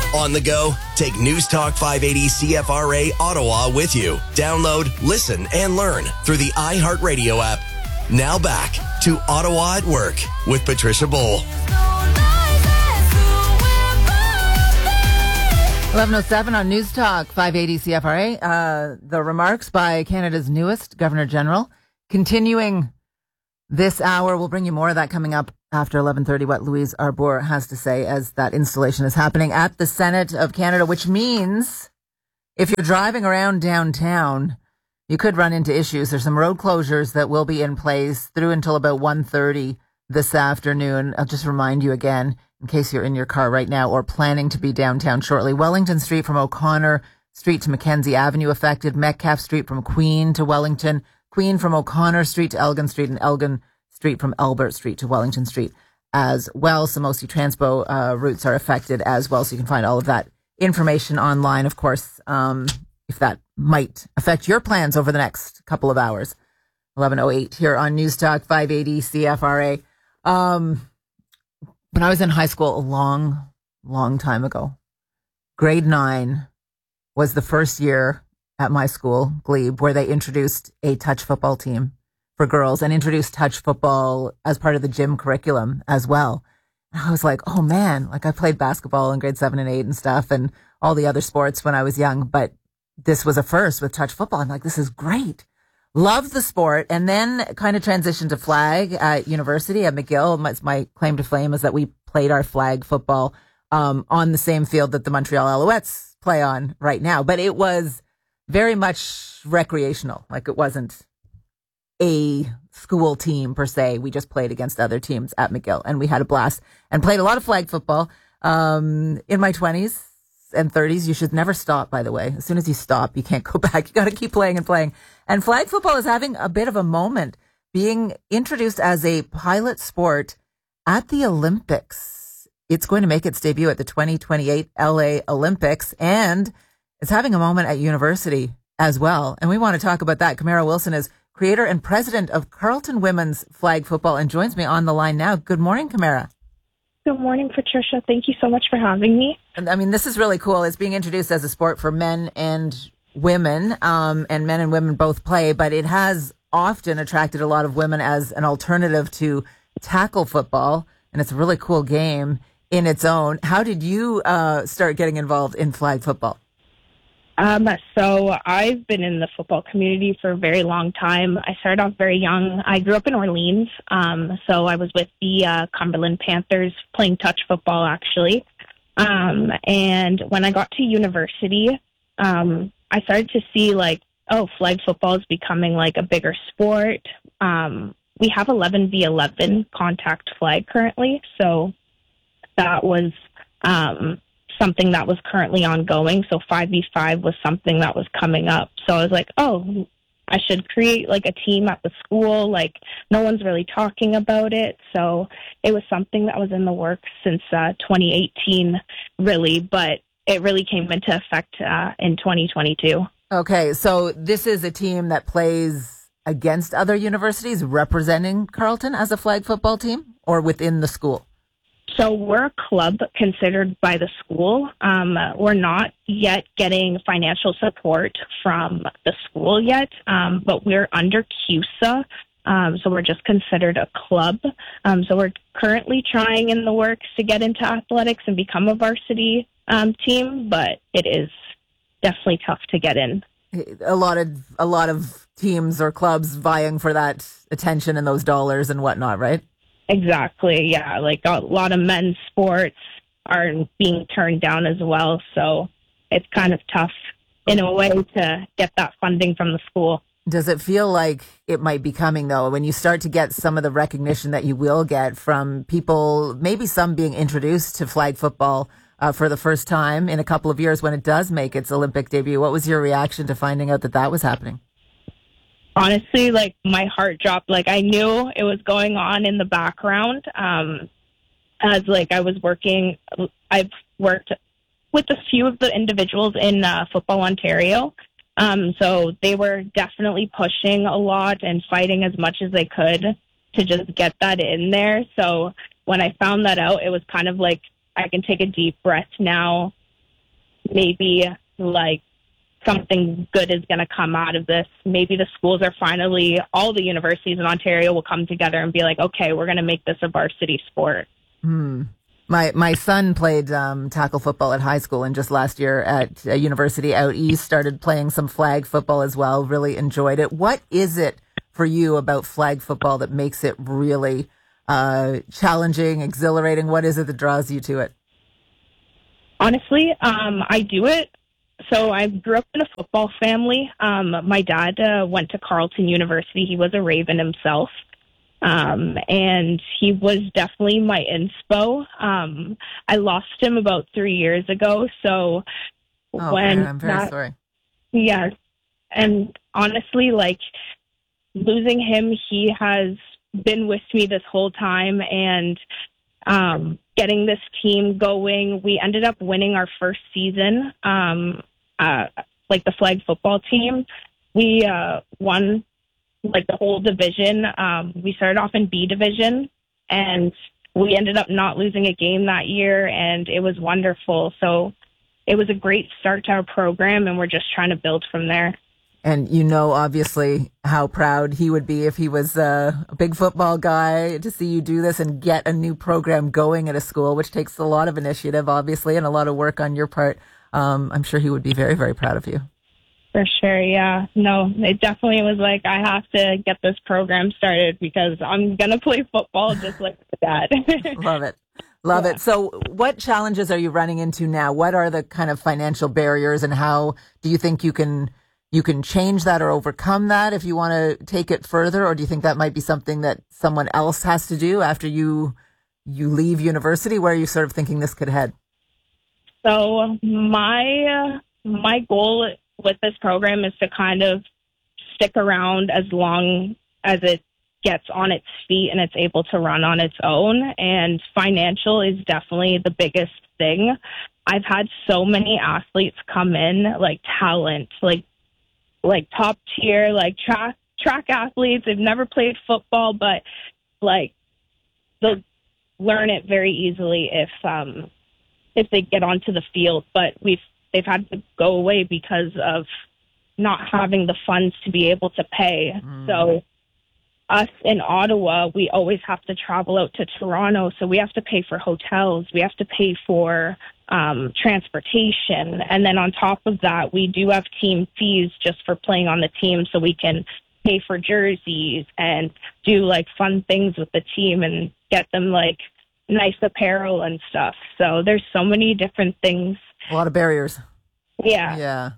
On the go? Take News Talk 580 CFRA Ottawa with you. Download, listen, and learn through the iHeartRadio app. Now back to Ottawa at Work with Patricia Bowl. 11:07 on News Talk 580 CFRA. The remarks by Canada's newest Governor General. Continuing this hour, we'll bring you more of that coming up after 11:30, what Louise Arbour has to say as that installation is happening at the Senate of Canada, which means if you're driving around downtown, you could run into issues. There's some road closures that will be in place through until about 1:30 this afternoon. I'll just remind you again, in case you're in your car right now or planning to be downtown shortly. Wellington Street from O'Connor Street to Mackenzie Avenue affected. Metcalfe Street from Queen to Wellington. Queen from O'Connor Street to Elgin Street, and Elgin Street from Albert Street to Wellington Street as well. So most Transpo routes are affected as well. So you can find all of that information online, of course, if that might affect your plans over the next couple of hours. 11:08 here on News Talk 580 CFRA. When I was in high school a long time ago, grade 9 was the first year at my school, Glebe, where they introduced a touch football team for girls and introduced touch football as part of the gym curriculum as well. And I was like, oh man, like I played basketball in grade 7 and 8 and stuff and all the other sports when I was young, but this was a first with touch football. I'm like, this is great. Loved the sport, and then kind of transitioned to flag at university at McGill. My claim to fame is that we played our flag football on the same field that the Montreal Alouettes play on right now. But it was very much recreational. Like it wasn't a school team per se. We just played against other teams at McGill, and we had a blast and played a lot of flag football in my 20s and 30s. You should never stop, by the way. As soon as you stop, you can't go back. You got to keep playing and playing. And flag football is having a bit of a moment, being introduced as a pilot sport at the Olympics. It's going to make its debut at the 2028 LA Olympics, and it's having a moment at university as well. And we want to talk about that. Camara Wilson is creator and president of Carleton Women's Flag Football and joins me on the line now. Good morning, Camara. Good morning, Patricia. Thank you so much for having me. I mean, this is really cool. It's being introduced as a sport for men and women, and men and women both play, but it has often attracted a lot of women as an alternative to tackle football, and it's a really cool game in its own. How did you start getting involved in flag football? So I've been in the football community for a very long time. I started off very young. I grew up in Orleans, so I was with the Cumberland Panthers playing touch football, actually. And when I got to university, I started to see, like, flag football is becoming, like, a bigger sport. We have 11v11 contact flag currently, so that was something that was currently ongoing. So 5v5 was something that was coming up. So I was like, I should create like a team at the school. Like no one's really talking about it. So it was something that was in the works since 2018, really, but it really came into effect in 2022. Okay, so this is a team that plays against other universities representing Carleton as a flag football team or within the school? So we're a club considered by the school. We're not yet getting financial support from the school yet, but we're under CUSA. So we're just considered a club. So we're currently trying in the works to get into athletics and become a varsity team, but it is definitely tough to get in. A lot of teams or clubs vying for that attention and those dollars and whatnot, right? Exactly, yeah. Like a lot of men's sports are being turned down as well, so it's kind of tough in a way to get that funding from the school. Does it feel like it might be coming, though, when you start to get some of the recognition that you will get from people, maybe some being introduced to flag football for the first time in a couple of years when it does make its Olympic debut? What was your reaction to finding out that that was happening? Honestly, like my heart dropped. Like I knew it was going on in the background. As like I was working, I've worked with a few of the individuals in Football Ontario. So they were definitely pushing a lot and fighting as much as they could to just get that in there. So when I found that out, it was kind of like I can take a deep breath now maybe like something good is going to come out of this. Maybe the schools are finally, all the universities in Ontario will come together and be like, okay, we're going to make this a varsity sport. My son played tackle football at high school, and just last year at a university out east started playing some flag football as well. Really enjoyed it. What is it for you about flag football that makes it really challenging, exhilarating? What is it that draws you to it? Honestly, I do it. So I grew up in a football family. My dad went to Carleton University. He was a Raven himself. And he was definitely my inspo. I lost him about 3 years ago. So I'm very sorry. Yeah. And honestly, like losing him, he has been with me this whole time, and getting this team going. We ended up winning our first season, like the flag football team. We won like the whole division. We started off in B division, and we ended up not losing a game that year, and it was wonderful. So it was a great start to our program, and we're just trying to build from there. And you know, obviously, how proud he would be if he was a big football guy to see you do this and get a new program going at a school, which takes a lot of initiative, obviously, and a lot of work on your part. I'm sure he would be very, very proud of you. For sure, yeah. No, it definitely was like, I have to get this program started because I'm going to play football just like my dad. Love it. Love it. So what challenges are you running into now? What are the kind of financial barriers, and how do you think you can change that or overcome that if you want to take it further? Or do you think that might be something that someone else has to do after you leave university? Where are you sort of thinking this could head? So my goal with this program is to kind of stick around as long as it gets on its feet and it's able to run on its own. And financial is definitely the biggest thing. I've had so many athletes come in, like talent, like top tier, like track athletes. They've never played football, but like they'll learn it very easily if they get onto the field. But they've had to go away because of not having the funds to be able to pay. So us in Ottawa, we always have to travel out to Toronto. So we have to pay for hotels. We have to pay for transportation. And then on top of that, we do have team fees just for playing on the team. So we can pay for jerseys and do like fun things with the team and get them like nice apparel and stuff. So there's so many different things. A lot of barriers. Yeah.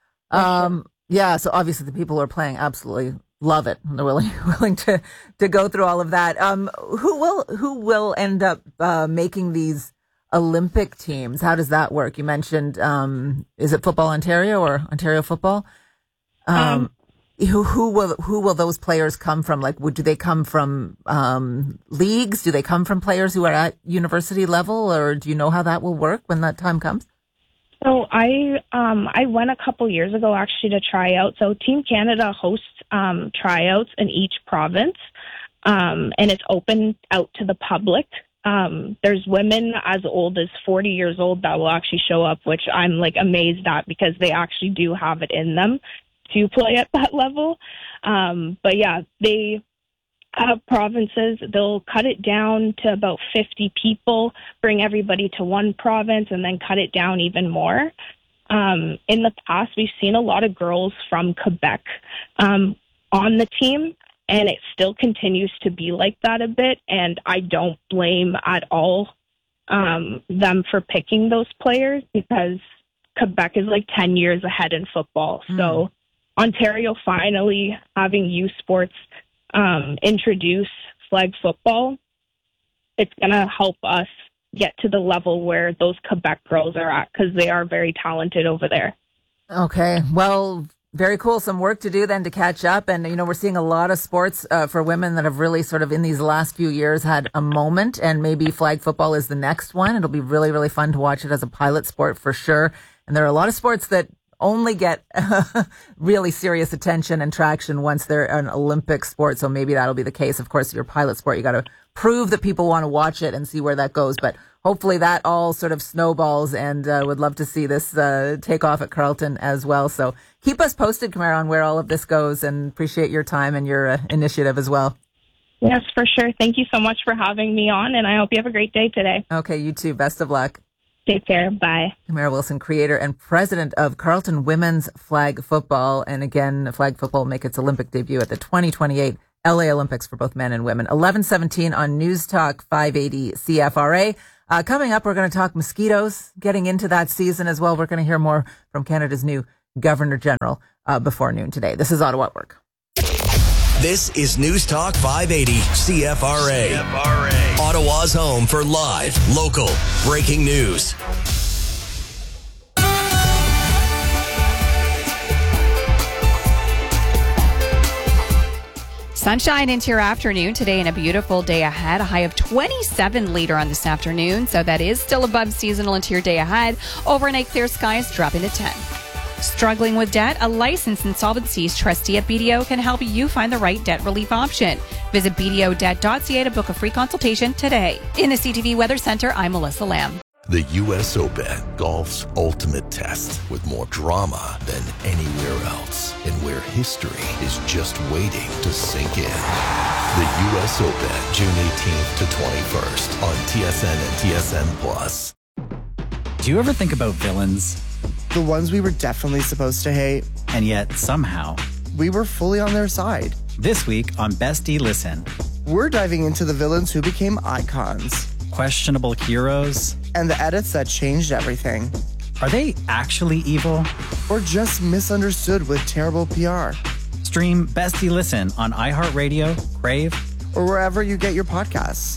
Yeah. So obviously the people who are playing absolutely love it. They're willing to go through all of that. Who will end up making these Olympic teams? How does that work? You mentioned, is it Football Ontario or Ontario Football? Who will those players come from? Like, do they come from leagues? Do they come from players who are at university level, or do you know how that will work when that time comes? So I went a couple years ago actually to try out. So Team Canada hosts tryouts in each province, and it's open out to the public. There's women as old as 40 years old that will actually show up, which I'm like amazed at because they actually do have it in them to play at that level. But yeah, they have provinces. They'll cut it down to about 50 people, bring everybody to one province, and then cut it down even more. In the past, we've seen a lot of girls from Quebec on the team, and it still continues to be like that a bit. And I don't blame at all them for picking those players because Quebec is like 10 years ahead in football. So Ontario finally having youth sports introduce flag football, it's going to help us get to the level where those Quebec girls are at because they are very talented over there. Okay. Well, very cool. Some work to do then to catch up. And, you know, we're seeing a lot of sports for women that have really sort of in these last few years had a moment, and maybe flag football is the next one. It'll be really, really fun to watch it as a pilot sport for sure. And there are a lot of sports that only get really serious attention and traction once they're an Olympic sport. So maybe that'll be the case. Of course, your pilot sport, you got to prove that people want to watch it and see where that goes. But hopefully that all sort of snowballs, and would love to see this take off at Carleton as well. So keep us posted, Kamara, on where all of this goes, and appreciate your time and your initiative as well. Yes, for sure. Thank you so much for having me on, and I hope you have a great day today. Okay, you too. Best of luck. Take care. Bye. Kamara Wilson, creator and president of Carleton Women's Flag Football. And again, flag football will make its Olympic debut at the 2028 LA Olympics for both men and women. 11:17 on News Talk 580 CFRA. Coming up, we're going to talk mosquitoes, getting into that season as well. We're going to hear more from Canada's new Governor General before noon today. This is Ottawa at Work. This is News Talk 580 CFRA. Ottawa's home for live, local, breaking news. Sunshine into your afternoon today and a beautiful day ahead. A high of 27 later on this afternoon. So that is still above seasonal into your day ahead. Overnight clear skies dropping to 10. Struggling with debt? A licensed insolvencies trustee at BDO can help you find the right debt relief option. Visit BDOdebt.ca to book a free consultation today. In the CTV Weather Center, I'm Melissa Lamb. The U.S. Open, golf's ultimate test, with more drama than anywhere else, and where history is just waiting to sink in. The U.S. Open, June 18th to 21st on TSN and TSN+. Do you ever think about villains? The ones we were definitely supposed to hate. And yet, somehow, we were fully on their side. This week on Bestie Listen, we're diving into the villains who became icons. Questionable heroes. And the edits that changed everything. Are they actually evil? Or just misunderstood with terrible PR? Stream Bestie Listen on iHeartRadio, Crave, or wherever you get your podcasts.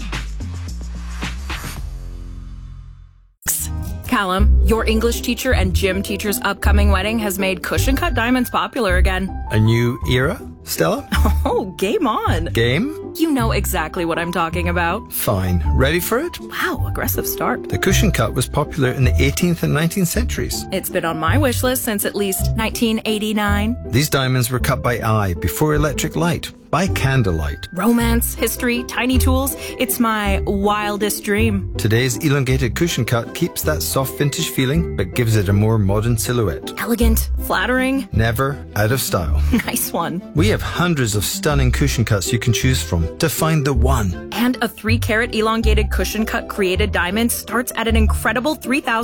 Callum, your English teacher and gym teacher's upcoming wedding has made cushion-cut diamonds popular again. A new era, Stella? Oh, game on. Game? You know exactly what I'm talking about. Fine. Ready for it? Wow, aggressive start. The cushion cut was popular in the 18th and 19th centuries. It's been on my wish list since at least 1989. These diamonds were cut by eye before electric light. By candlelight. Romance, history, tiny tools. It's my wildest dream. Today's elongated cushion cut keeps that soft vintage feeling, but gives it a more modern silhouette. Elegant, flattering. Never out of style. Nice one. We have hundreds of stunning cushion cuts you can choose from to find the one. And a 3-carat elongated cushion cut created diamond starts at an incredible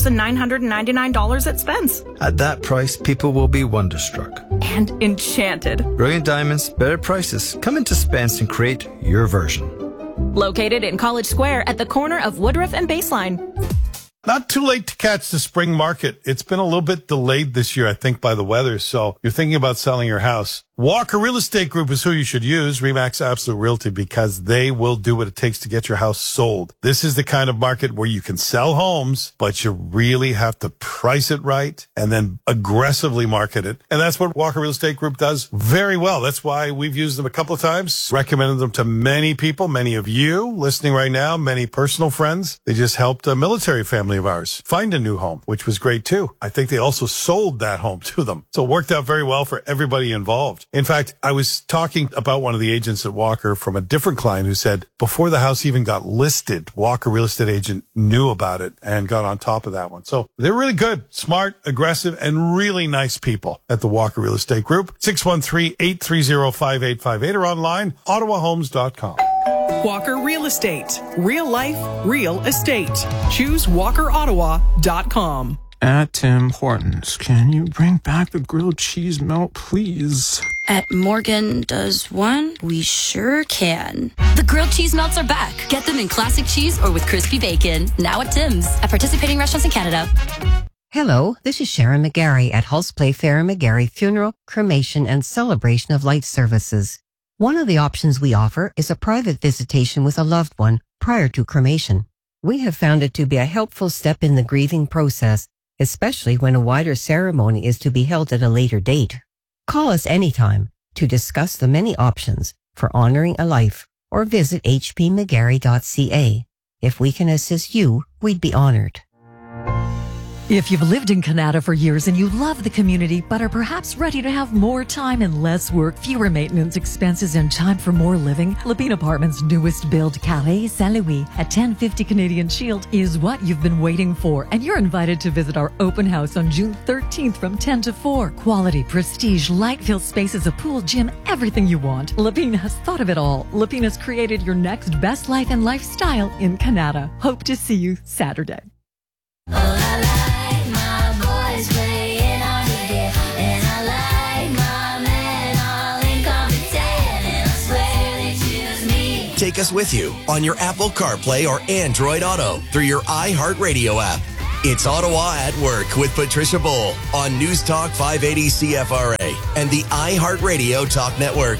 $3,999 at Spence. At that price, people will be wonderstruck. And enchanted. Brilliant diamonds, better prices. Come into Spence and create your version. Located in College Square at the corner of Woodruff and Baseline. Not too late to catch the spring market. It's been a little bit delayed this year, I think, by the weather. So you're thinking about selling your house. Walker Real Estate Group is who you should use, RE/MAX Absolute Realty, because they will do what it takes to get your house sold. This is the kind of market where you can sell homes, but you really have to price it right and then aggressively market it. And that's what Walker Real Estate Group does very well. That's why we've used them a couple of times, recommended them to many people, many of you listening right now, many personal friends. They just helped a military family of ours find a new home, which was great too. I think they also sold that home to them. So it worked out very well for everybody involved. In fact, I was talking about one of the agents at Walker from a different client who said before the house even got listed, Walker Real Estate agent knew about it and got on top of that one. So they're really good, smart, aggressive, and really nice people at the Walker Real Estate Group. 613-830-5858 or online, ottawahomes.com. Walker Real Estate. Real life, real estate. Choose walkerottawa.com. At Tim Hortons, can you bring back the grilled cheese melt, please? At Morgan Does One, we sure can. The grilled cheese melts are back. Get them in classic cheese or with crispy bacon. Now at Tim's. At participating restaurants in Canada. Hello, this is Sharon McGarry at Hulse Playfair McGarry Funeral, Cremation, and Celebration of Life Services. One of the options we offer is a private visitation with a loved one prior to cremation. We have found it to be a helpful step in the grieving process, especially when a wider ceremony is to be held at a later date. Call us anytime to discuss the many options for honoring a life or visit hpmcgarry.ca. If we can assist you, we'd be honored. If you've lived in Canada for years and you love the community, but are perhaps ready to have more time and less work, fewer maintenance expenses, and time for more living, Lapine Apartments' newest build, Carré Saint-Louis at 1050 Canadian Shield, is what you've been waiting for. And you're invited to visit our open house on June 13th from 10 to 4. Quality, prestige, light-filled spaces, a pool, gym, everything you want. Lapine has thought of it all. Lapine has created your next best life and lifestyle in Canada. Hope to see you Saturday. Take us with you on your Apple CarPlay or Android Auto through your iHeartRadio app. It's Ottawa at Work with Patricia Bull on News Talk 580 CFRA and the iHeartRadio Talk Network.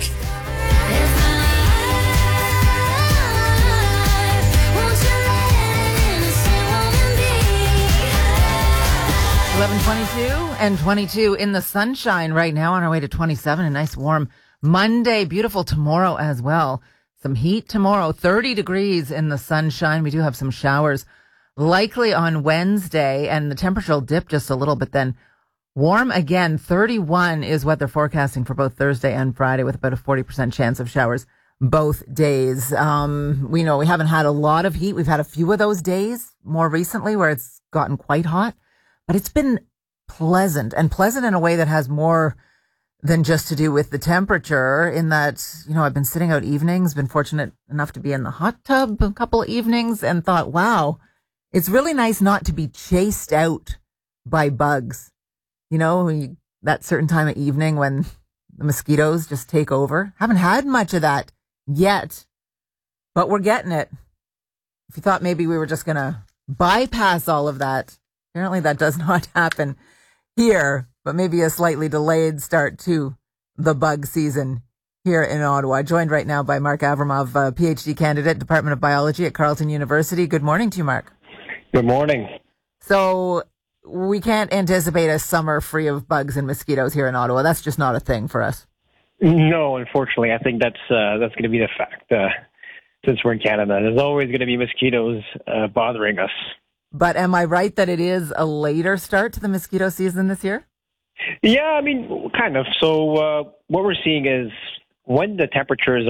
11:22 and 22 in the sunshine right now, on our way to 27. A nice warm Monday. Beautiful tomorrow as well. Some heat tomorrow, 30 degrees in the sunshine. We do have some showers likely on Wednesday, and the temperature will dip just a little bit then. Warm again, 31 is what they're forecasting for both Thursday and Friday, with about a 40% chance of showers both days. We know we haven't had a lot of heat. We've had a few of those days more recently where it's gotten quite hot, but it's been pleasant, and pleasant in a way that has more than just to do with the temperature, in that, you know, I've been sitting out evenings, been fortunate enough to be in the hot tub a couple of evenings, and thought, wow, it's really nice not to be chased out by bugs. You know, that certain time of evening when the mosquitoes just take over. Haven't had much of that yet, but we're getting it. If you thought maybe we were just going to bypass all of that, apparently that does not happen here, but maybe a slightly delayed start to the bug season here in Ottawa. Joined right now by Mark Avramov, PhD candidate, Department of Biology at Carleton University. Good morning to you, Mark. Good morning. So we can't anticipate a summer free of bugs and mosquitoes here in Ottawa. That's just not a thing for us. No, unfortunately, I think that's going to be the fact. Since we're in Canada, there's always going to be mosquitoes bothering us. But am I right that it is a later start to the mosquito season this year? Yeah, I mean, kind of. So what we're seeing is when the temperatures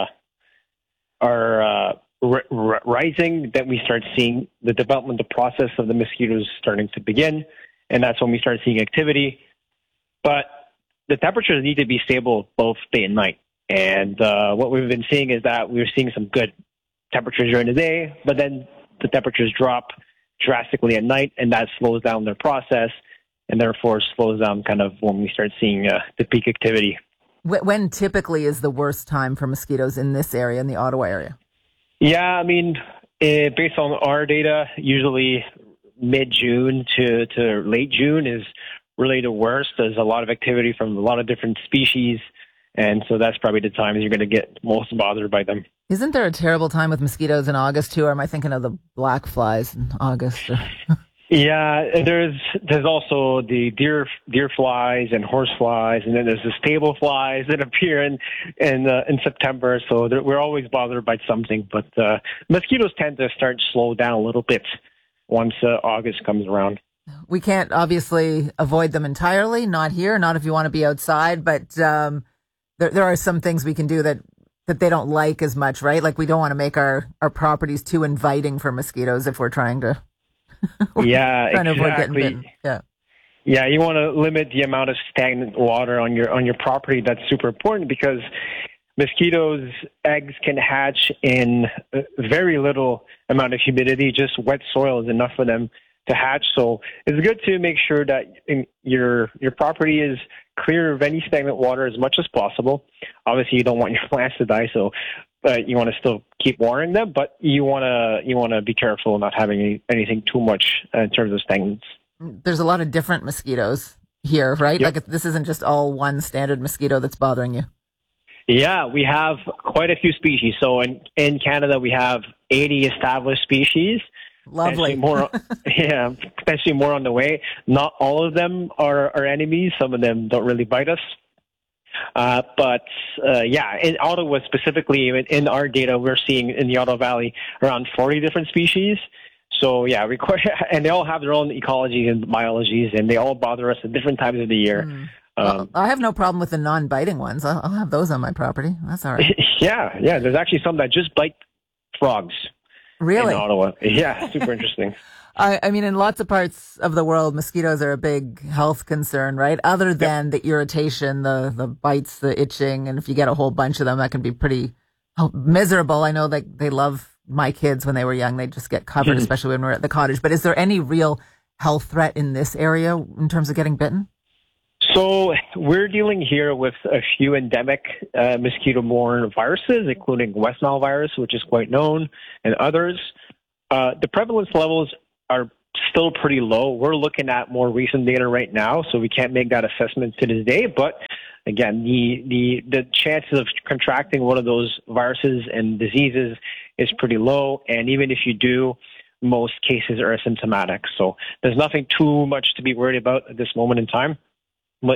are rising, then we start seeing the developmental process of the mosquitoes starting to begin, and that's when we start seeing activity. But the temperatures need to be stable both day and night. And what we've been seeing is that we're seeing some good temperatures during the day, but then the temperatures drop drastically at night, and that slows down their process, and therefore slows down kind of when we start seeing the peak activity. When typically is the worst time for mosquitoes in this area, in the Ottawa area? Yeah, I mean, based on our data, usually mid-June to late June is really the worst. There's a lot of activity from a lot of different species, and so that's probably the time you're going to get most bothered by them. Isn't there a terrible time with mosquitoes in August too, or am I thinking of the black flies in August? Yeah, there's also the deer flies and horse flies, and then there's the stable flies that appear in September. So we're always bothered by something. But mosquitoes tend to start to slow down a little bit once August comes around. We can't obviously avoid them entirely. Not here, not if you want to be outside. But there are some things we can do that they don't like as much, right? Like we don't want to make our properties too inviting for mosquitoes if we're trying to. Yeah, exactly. Yeah, you want to limit the amount of stagnant water on your property. That's super important because mosquitoes' eggs can hatch in a very little amount of humidity. Just wet soil is enough for them to hatch. So it's good to make sure that your property is clear of any stagnant water as much as possible. Obviously, you don't want your plants to die, so you want to still keep watering them, but you want to be careful not having anything too much in terms of stagnants. There's a lot of different mosquitoes here, right? Yep. Like this isn't just all one standard mosquito that's bothering you. Yeah, we have quite a few species. So in Canada, we have 80 established species. Lovely. Potentially more on the way. Not all of them are enemies. Some of them don't really bite us. But in Ottawa specifically, in our data, we're seeing in the Ottawa Valley around 40 different species. So yeah, and they all have their own ecologies and biologies, and they all bother us at different times of the year. Well, I have no problem with the non-biting ones. I'll have those on my property. That's all right. Yeah. There's actually some that just bite frogs. Really? In Ottawa. Yeah, super interesting. I mean, in lots of parts of the world, mosquitoes are a big health concern, right? Other than the irritation, the bites, the itching, and if you get a whole bunch of them, that can be pretty miserable. I know they love my kids when they were young. They just get covered, especially when we're at the cottage. But is there any real health threat in this area in terms of getting bitten? So we're dealing here with a few endemic mosquito-borne viruses, including West Nile virus, which is quite known, and others. The prevalence levels are still pretty low. We're looking at more recent data right now, so we can't make that assessment to this day. But again, the chances of contracting one of those viruses and diseases is pretty low. And even if you do, most cases are asymptomatic. So there's nothing too much to be worried about at this moment in time. But,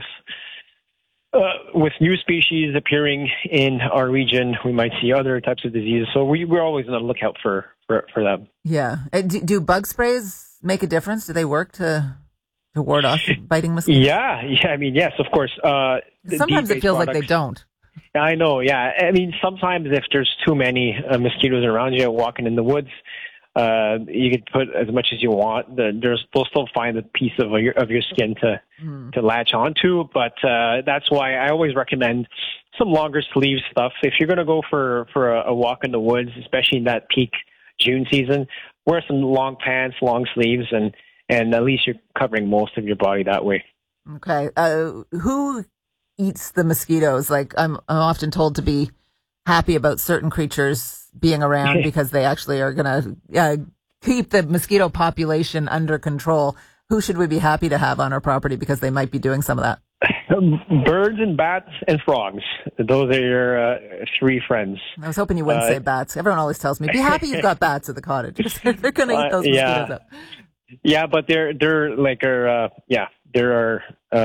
with new species appearing in our region, we might see other types of diseases. So we're always on the lookout for them. Yeah. Do bug sprays make a difference? Do they work to ward off biting mosquitoes? Yeah. I mean, yes, of course. Sometimes it feels like they don't. I know. Yeah. I mean, sometimes if there's too many mosquitoes around you walking in the woods, you can put as much as you want. They'll still find a piece of your skin to latch onto, but that's why I always recommend some longer sleeve stuff. If you're going to go for a walk in the woods, especially in that peak June season, wear some long pants, long sleeves, and at least you're covering most of your body that way. Okay. Who eats the mosquitoes? Like I'm often told to be happy about certain creatures being around because they actually are going to keep the mosquito population under control. Who should we be happy to have on our property because they might be doing some of that? Birds and bats and frogs. Those are your three friends. I was hoping you wouldn't say bats. Everyone always tells me, be happy you've got bats at the cottage. They're going to eat those mosquitoes up. Yeah, but they're like they're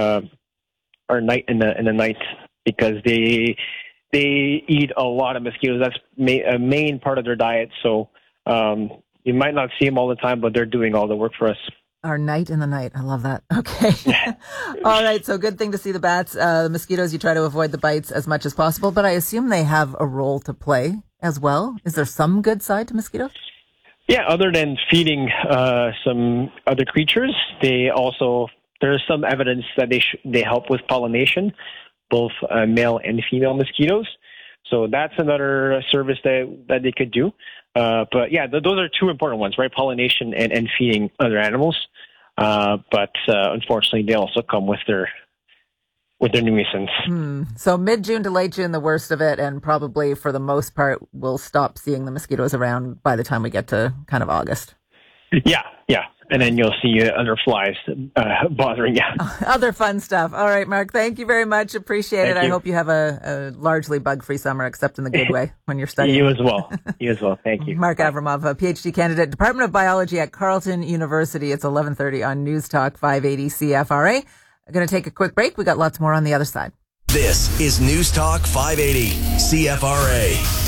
our night in the night because they eat a lot of mosquitoes. That's a main part of their diet. So you might not see them all the time, but they're doing all the work for us. Our night in the night. I love that. Okay. All right. So good thing to see the bats. The mosquitoes, you try to avoid the bites as much as possible, but I assume they have a role to play as well. Is there some good side to mosquitoes? Yeah. Other than feeding some other creatures, there's some evidence that they help with pollination, both male and female mosquitoes. So that's another service that they could do. But yeah, those are two important ones, right? Pollination and feeding other animals. But unfortunately, they also come with their nuisance. So mid-June to late June, the worst of it, and probably for the most part, we'll stop seeing the mosquitoes around by the time we get to kind of August. Yeah. And then you'll see other flies bothering you. Other fun stuff. All right, Mark, thank you very much. Appreciate it. I hope you have a largely bug-free summer, except in the good way when you're studying. You as well. Thank you. Mark Avramov, a PhD candidate, Department of Biology at Carleton University. It's 11:30 on News Talk 580 CFRA. I'm going to take a quick break. We got lots more on the other side. This is News Talk 580 CFRA.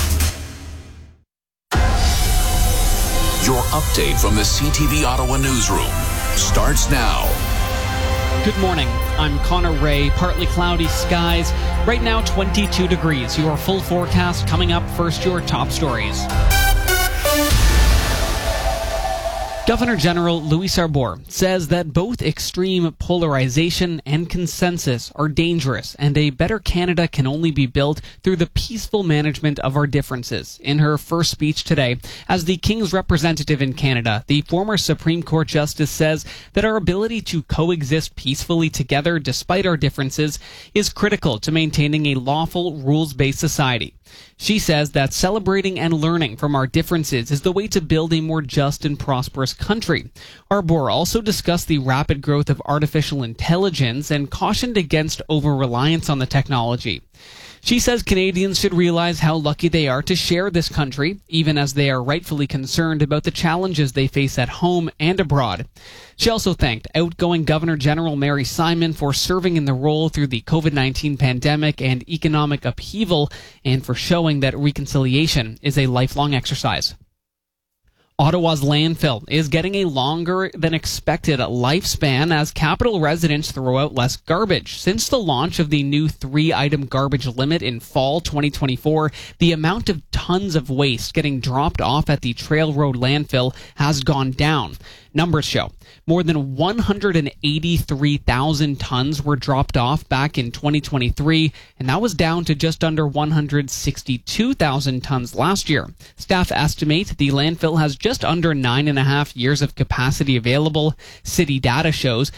Your update from the CTV Ottawa newsroom starts now. Good morning. I'm Connor Ray. Partly cloudy skies. Right now, 22 degrees. Your full forecast coming up. First, your top stories. Governor General Louis Arbour says that both extreme polarization and consensus are dangerous, and a better Canada can only be built through the peaceful management of our differences. In her first speech today, as the King's representative in Canada, the former Supreme Court Justice says that our ability to coexist peacefully together despite our differences is critical to maintaining a lawful, rules-based society. She says that celebrating and learning from our differences is the way to build a more just and prosperous country. Arbour also discussed the rapid growth of artificial intelligence and cautioned against over-reliance on the technology. She says Canadians should realize how lucky they are to share this country, even as they are rightfully concerned about the challenges they face at home and abroad. She also thanked outgoing Governor General Mary Simon for serving in the role through the COVID-19 pandemic and economic upheaval, and for showing that reconciliation is a lifelong exercise. Ottawa's landfill is getting a longer than expected lifespan as capital residents throw out less garbage. Since the launch of the new 3-item garbage limit in fall 2024, the amount of tons of waste getting dropped off at the Trail Road landfill has gone down. Numbers show more than 183,000 tons were dropped off back in 2023, and that was down to just under 162,000 tons last year. Staff estimate the landfill has just under 9.5 years of capacity available. City data shows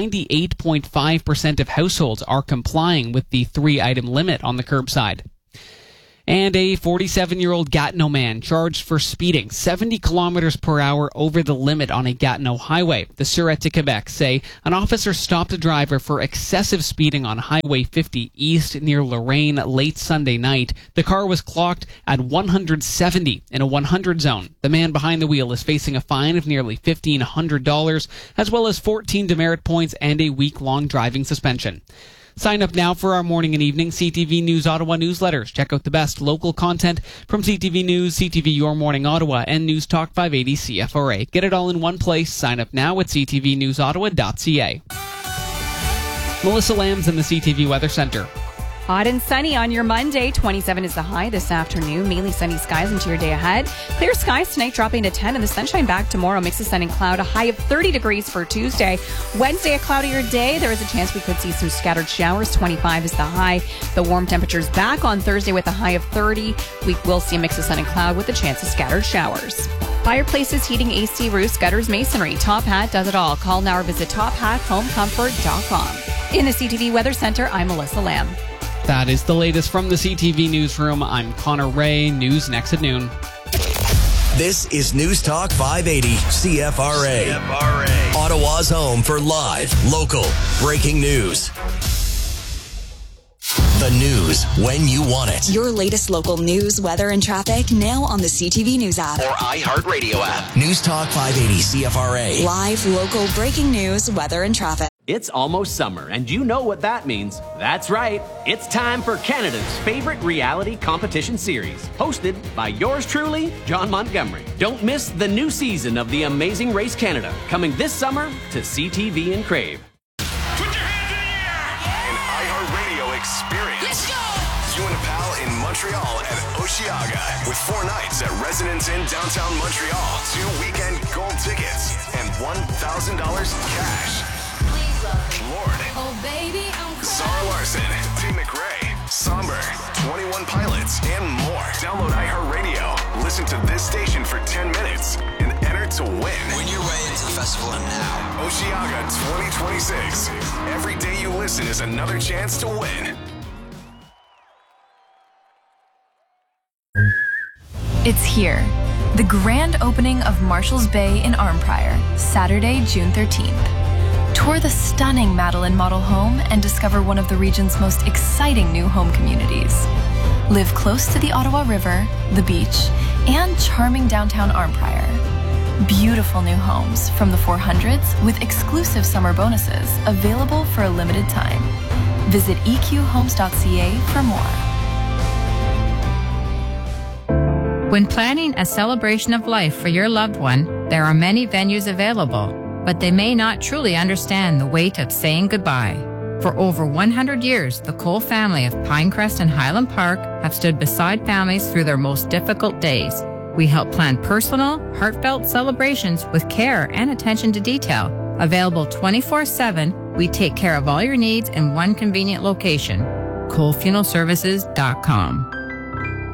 98.5% of households are complying with the 3-item limit on the curbside. And a 47-year-old Gatineau man charged for speeding 70 kilometers per hour over the limit on a Gatineau highway. The Sûreté de Québec say an officer stopped a driver for excessive speeding on Highway 50 East near Lorraine late Sunday night. The car was clocked at 170 in a 100 zone. The man behind the wheel is facing a fine of nearly $1,500, as well as 14 demerit points and a week-long driving suspension. Sign up now for our morning and evening CTV News Ottawa newsletters. Check out the best local content from CTV News, CTV Your Morning Ottawa, and News Talk 580 CFRA. Get it all in one place. Sign up now at ctvnewsottawa.ca. Melissa Lambs in the CTV Weather Center. Hot and sunny on your Monday. 27 is the high this afternoon. Mainly sunny skies into your day ahead. Clear skies tonight dropping to 10 and the sunshine back tomorrow. Mix of sun and cloud. A high of 30 degrees for Tuesday. Wednesday, a cloudier day. There is a chance we could see some scattered showers. 25 is the high. The warm temperatures back on Thursday with a high of 30. We will see a mix of sun and cloud with a chance of scattered showers. Fireplaces, heating, AC, roofs, gutters, masonry. Top Hat does it all. Call now or visit tophathomecomfort.com. In the CTV Weather Center, I'm Melissa Lamb. That is the latest from the CTV Newsroom. I'm Connor Ray. News next at noon. This is News Talk 580 CFRA. Ottawa's home for live, local, breaking news. The news when you want it. Your latest local news, weather, and traffic now on the CTV News app. Or iHeartRadio app. News Talk 580 CFRA. Live, local, breaking news, weather, and traffic. It's almost summer, and you know what that means. That's right. It's time for Canada's favorite reality competition series, hosted by yours truly, John Montgomery. Don't miss the new season of The Amazing Race Canada, coming this summer to CTV and Crave. Put your hands in the air! An iHeartRadio experience. Let's go! You and a pal in Montreal at Osheaga, with 4 nights at Residence Inn downtown Montreal, 2 weekend gold tickets, and $1,000 cash. Lord, oh baby, Sarah Larson, Tim McRae, Somber, 21 Pilots, and more. Download iHeartRadio, listen to this station for 10 minutes, and enter to win. Win your way into the festival now. Osheaga 2026. Every day you listen is another chance to win. It's here. The grand opening of Marshall's Bay in Arnprior, Saturday, June 13th. Tour the stunning Madeline Model Home and discover one of the region's most exciting new home communities. Live close to the Ottawa River, the beach, and charming downtown Arnprior. Beautiful new homes from the 400s with exclusive summer bonuses available for a limited time. Visit eqhomes.ca for more. When planning a celebration of life for your loved one, there are many venues available, but they may not truly understand the weight of saying goodbye. For over 100 years, the Cole family of Pinecrest and Highland Park have stood beside families through their most difficult days. We help plan personal, heartfelt celebrations with care and attention to detail. Available 24/7, we take care of all your needs in one convenient location. ColeFuneralServices.com.